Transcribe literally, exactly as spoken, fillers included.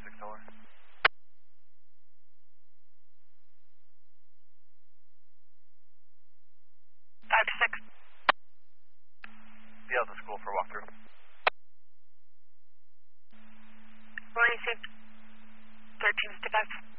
six tower. five to six. Be out to school for a walkthrough. Rolling safe. thirteen fifty-five.